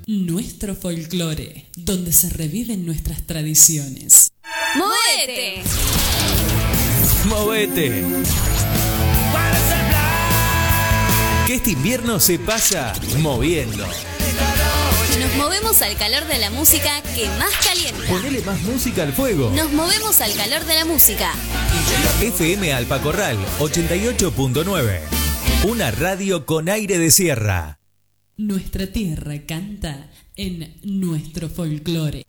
Nuestro folclore, donde se reviven nuestras tradiciones. ¡Movete! ¡Movete! Que este invierno se pasa moviendo. Nos movemos al calor de la música que más calienta. Ponele más música al fuego. Nos movemos al calor de la música. FM Alpacorral 88.9. Una radio con aire de sierra. Nuestra tierra canta en nuestro folclore.